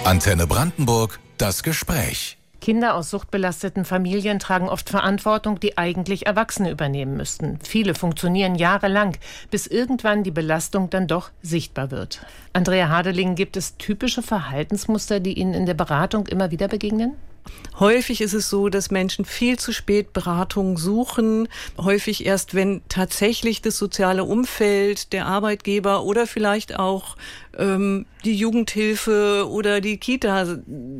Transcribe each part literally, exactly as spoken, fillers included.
Antenne Brandenburg, das Gespräch. Kinder aus suchtbelasteten Familien tragen oft Verantwortung, die eigentlich Erwachsene übernehmen müssten. Viele funktionieren jahrelang, bis irgendwann die Belastung dann doch sichtbar wird. Andrea Hadeling, gibt es typische Verhaltensmuster, die Ihnen in der Beratung immer wieder begegnen? Häufig ist es so, dass Menschen viel zu spät Beratung suchen. Häufig erst, wenn tatsächlich das soziale Umfeld, der Arbeitgeber oder vielleicht auch ähm, die Jugendhilfe oder die Kita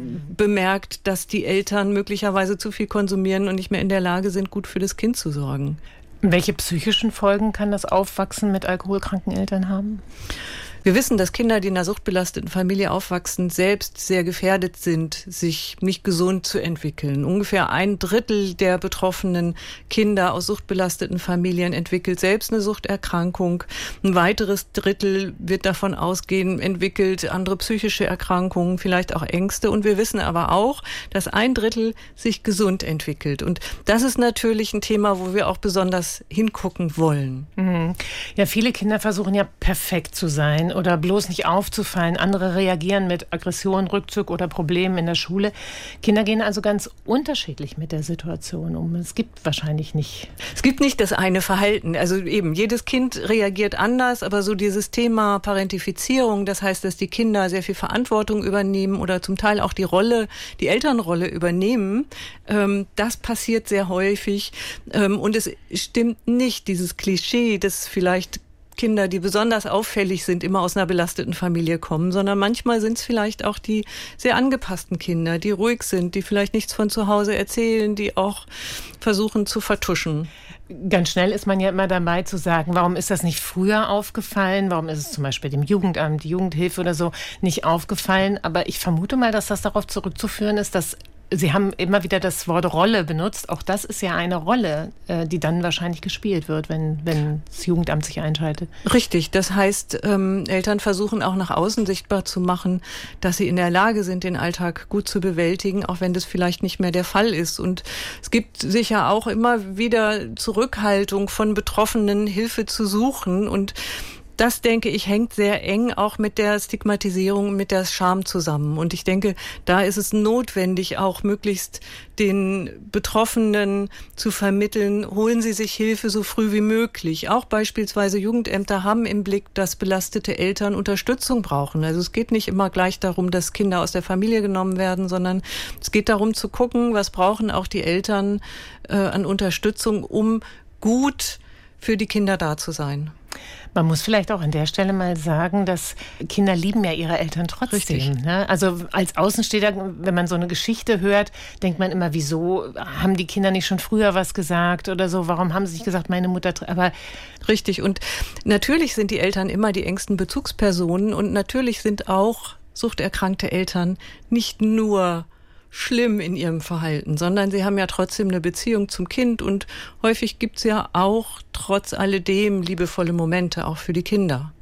bemerkt, dass die Eltern möglicherweise zu viel konsumieren und nicht mehr in der Lage sind, gut für das Kind zu sorgen. Welche psychischen Folgen kann das Aufwachsen mit alkoholkranken Eltern haben? Wir wissen, dass Kinder, die in einer suchtbelasteten Familie aufwachsen, selbst sehr gefährdet sind, sich nicht gesund zu entwickeln. Ungefähr ein Drittel der betroffenen Kinder aus suchtbelasteten Familien entwickelt selbst eine Suchterkrankung. Ein weiteres Drittel wird davon ausgehen, entwickelt andere psychische Erkrankungen, vielleicht auch Ängste. Und wir wissen aber auch, dass ein Drittel sich gesund entwickelt. Und das ist natürlich ein Thema, wo wir auch besonders hingucken wollen. Mhm. Ja, viele Kinder versuchen ja perfekt zu sein oder bloß nicht aufzufallen. Andere reagieren mit Aggression, Rückzug oder Problemen in der Schule. Kinder gehen also ganz unterschiedlich mit der Situation um. Es gibt wahrscheinlich nicht. Es gibt nicht das eine Verhalten. Also eben, jedes Kind reagiert anders, aber so dieses Thema Parentifizierung, das heißt, dass die Kinder sehr viel Verantwortung übernehmen oder zum Teil auch die Rolle, die Elternrolle übernehmen, ähm, das passiert sehr häufig. Ähm, und es stimmt nicht, dieses Klischee, das vielleicht Kinder, die besonders auffällig sind, immer aus einer belasteten Familie kommen, sondern manchmal sind es vielleicht auch die sehr angepassten Kinder, die ruhig sind, die vielleicht nichts von zu Hause erzählen, die auch versuchen zu vertuschen. Ganz schnell ist man ja immer dabei zu sagen, warum ist das nicht früher aufgefallen? Warum ist es zum Beispiel dem Jugendamt, die Jugendhilfe oder so nicht aufgefallen? Aber ich vermute mal, dass das darauf zurückzuführen ist, dass Sie haben immer wieder das Wort Rolle benutzt. Auch das ist ja eine Rolle, die dann wahrscheinlich gespielt wird, wenn, wenn das Jugendamt sich einschaltet. Richtig. Das heißt, ähm, Eltern versuchen auch nach außen sichtbar zu machen, dass sie in der Lage sind, den Alltag gut zu bewältigen, auch wenn das vielleicht nicht mehr der Fall ist. Und es gibt sicher auch immer wieder Zurückhaltung von Betroffenen, Hilfe zu suchen. Und das, denke ich, hängt sehr eng auch mit der Stigmatisierung, mit der Scham zusammen. Und ich denke, da ist es notwendig, auch möglichst den Betroffenen zu vermitteln, holen Sie sich Hilfe so früh wie möglich. Auch beispielsweise Jugendämter haben im Blick, dass belastete Eltern Unterstützung brauchen. Also es geht nicht immer gleich darum, dass Kinder aus der Familie genommen werden, sondern es geht darum zu gucken, was brauchen auch die Eltern äh, an Unterstützung, um gut für die Kinder da zu sein. Man muss vielleicht auch an der Stelle mal sagen, dass Kinder lieben ja ihre Eltern trotzdem. Richtig. Ne? Also als Außenstehender, wenn man so eine Geschichte hört, denkt man immer, wieso haben die Kinder nicht schon früher was gesagt oder so? Warum haben sie nicht gesagt, meine Mutter... Aber richtig. Und natürlich sind die Eltern immer die engsten Bezugspersonen und natürlich sind auch suchterkrankte Eltern nicht nur schlimm in ihrem Verhalten, sondern sie haben ja trotzdem eine Beziehung zum Kind und häufig gibt's ja auch trotz alledem liebevolle Momente auch für die Kinder.